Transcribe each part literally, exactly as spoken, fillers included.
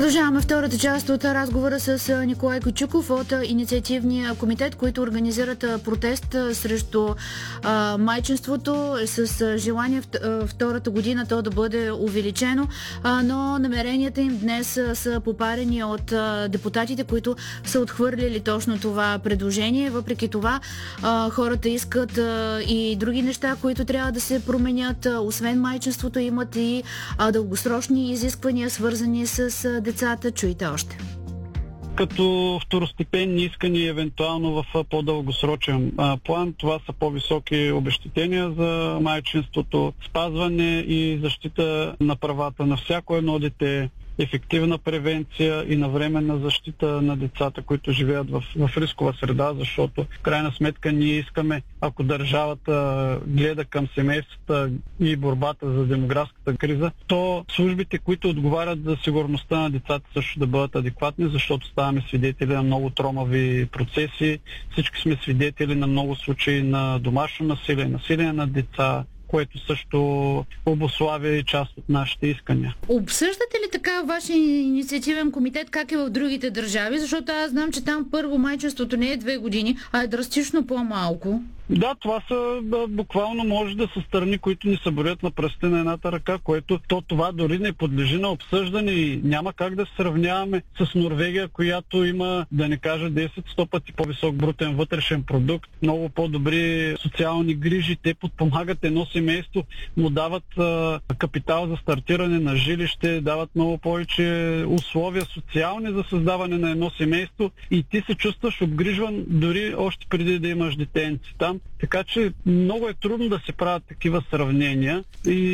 Продължаваме втората част от разговора с Николай Кючуков от Инициативния комитет, които организират протест срещу а, майчинството с желание в втората година то да бъде увеличено, а, но намеренията им днес са попарени от а, депутатите, които са отхвърлили точно това предложение. Въпреки това а, хората искат а, и други неща, които трябва да се променят. Освен майчинството имат и а, дългосрочни изисквания, свързани с а, децата. Чуйте още. Като второстепенни искания, евентуално в по-дългосрочен а, план, това са по-високи обезщетения за майчинството, спазване и защита на правата на всяко едно дете, ефективна превенция и навременна защита на децата, които живеят в, в рискова среда, защото в крайна сметка ние искаме, ако държавата гледа към семействата и борбата за демографската криза, то службите, които отговарят за сигурността на децата, също да бъдат адекватни, защото ставаме свидетели на много тромави процеси. Всички сме свидетели на много случаи на домашно насилие, насилие на деца, което също обуславя и част от нашите искания. Обсъждате ли така вашия инициативен комитет как е в другите държави? Защото аз знам, че там първо майчинството не е две години, а е драстично по-малко. Да, това са буквално може да са страни, които ни се борят на пръстите на едната ръка, което то това дори не подлежи на обсъждане и няма как да се сравняваме с Норвегия, която има, да не кажа, десет-сто пъти по-висок брутен вътрешен продукт, много по-добри социални грижи, те подпомагат едно семейство, му дават а, капитал за стартиране на жилище, дават много повече условия социални за създаване на едно семейство и ти се чувстваш обгрижван дори още преди да имаш детенци там. Така че много е трудно да се правят такива сравнения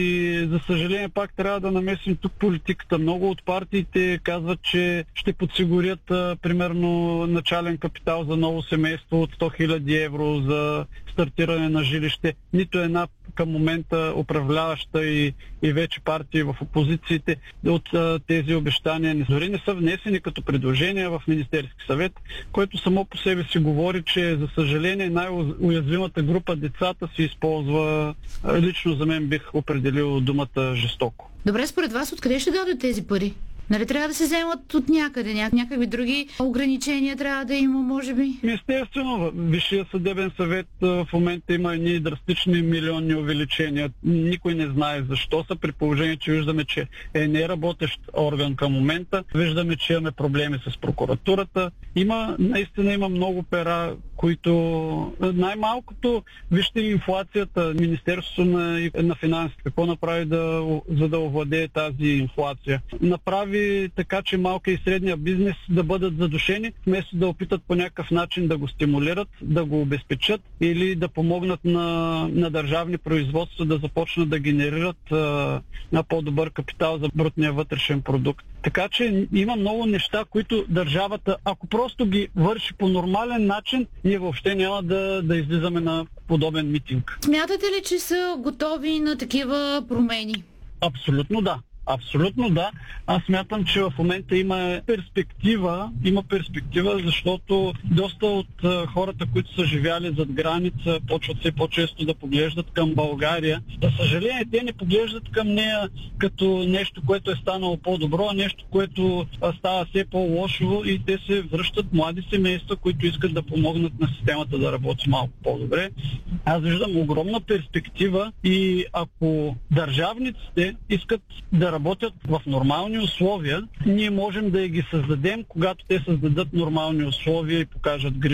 и за съжаление пак трябва да намесим тук политиката. Много от партиите казват, че ще подсигурят а, примерно начален капитал за ново семейство от сто хиляди евро за стартиране на жилище. Нито една към момента управляваща и, и вече партии в опозициите от а, тези обещания дори не са внесени като предложения в Министерски съвет, което само по себе си говори, че за съжаление най-уязвимата група децата се използва, лично за мен бих определил думата жестоко. Добре, според вас откъде ще дадат тези пари? Нали трябва да се вземат от някъде, ня... някакви други ограничения трябва да има, може би? Естествено, Висшия съдебен съвет в момента има едни драстични милионни увеличения. Никой не знае защо са, при положение, че виждаме, че е неработещ орган към момента. Виждаме, че имаме проблеми с прокуратурата. Има, наистина има много пера, които най-малкото, вижте инфлацията, Министерството на, на финансите, какво направи да, за да овладее тази инфлация. Направи така, че малка и средния бизнес да бъдат задушени, вместо да опитат по някакъв начин да го стимулират, да го обезпечат или да помогнат на, на държавни производства да започнат да генерират а, на по-добър капитал за брутния вътрешен продукт. Така че има много неща, които държавата, ако просто ги върши по нормален начин, ние въобще няма да, да излизаме на подобен митинг. Смятате ли, че са готови на такива промени? Абсолютно да. Абсолютно да. Аз смятам, че в момента има перспектива, има перспектива, защото доста от а, хората, които са живяли зад граница, почват все по-често да поглеждат към България. За съжаление, те не поглеждат към нея като нещо, което е станало по-добро, а нещо, което а, става все по-лошо и те се връщат млади семейства, които искат да помогнат на системата да работи малко по-добре. Аз виждам огромна перспектива и ако държавниците искат да работят в нормални условия, ние можем да ги създадем, когато те създадат нормални условия и покажат грижа